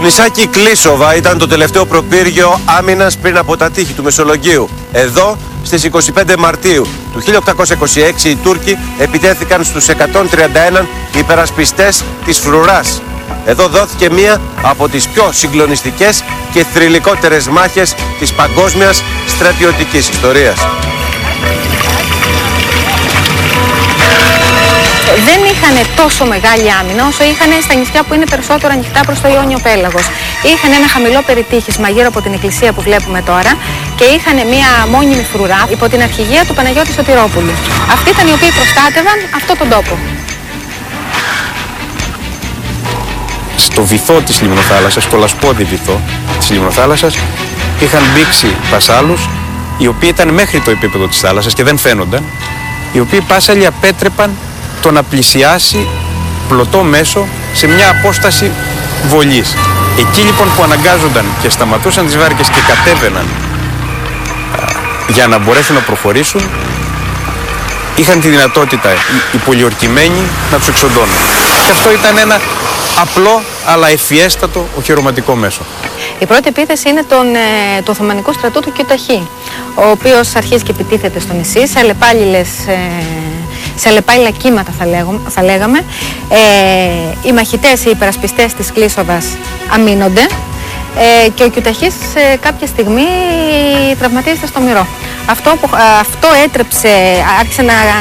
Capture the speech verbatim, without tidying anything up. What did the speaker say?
νησάκι Κλίσοβα ήταν το τελευταίο προπύργιο άμυνας πριν από τα τείχη του Μεσολογγίου. Εδώ, στις είκοσι πέντε Μαρτίου του χίλια οκτακόσια είκοσι έξι, οι Τούρκοι επιτέθηκαν στους εκατόν τριάντα ένα υπερασπιστές της Φρουράς. Εδώ δόθηκε μία από τις πιο συγκλονιστικές και θρυλικότερες μάχες της παγκόσμιας στρατιωτικής ιστορίας. Δεν είχαν τόσο μεγάλη άμυνα όσο είχαν στα νησιά που είναι περισσότερο ανοιχτά προς το Ιόνιο πέλαγος. Είχαν ένα χαμηλό περιτύχισμα γύρω από την εκκλησία που βλέπουμε τώρα και είχαν μία μόνιμη φρουρά υπό την αρχηγία του Παναγιώτη Σωτηρόπουλου. Αυτοί ήταν οι οποίοι προστάτευαν αυτόν τον τόπο. Στο βυθό της λιμνοθάλασσας, το λασπόδι βυθό της λιμνοθάλασσας, είχαν μπήξει βασάλους οι οποίοι ήταν μέχρι το επίπεδο της θάλασσας και δεν φαίνονταν, οι οποίοι πάσαλοι απέτρεπαν το να πλησιάσει πλωτό μέσο σε μια απόσταση βολής. Εκεί λοιπόν που αναγκάζονταν και σταματούσαν τις βάρκες και κατέβαιναν α, για να μπορέσουν να προχωρήσουν, είχαν τη δυνατότητα οι, οι πολιορκημένοι να τους εξοντώνουν. Και αυτό ήταν ένα απλό αλλά ευφιέστατο οχυρωματικό μέσο. Η πρώτη επίθεση είναι τον, ε, του Οθωμανικού στρατού του Κιουταχή, ο οποίος αρχίζει και επιτίθεται στο νησί σε αλλεπάλληλες ε, σε αλλεπάλληλα κύματα θα, λέγω, θα λέγαμε. Ε, οι μαχητές, οι υπερασπιστές της Κλίσοβας αμήνονται ε, και ο Κιουταχής ε, κάποια στιγμή τραυματίζεται στο μυρό. Αυτό, που, αυτό έτρεψε, άρχισε να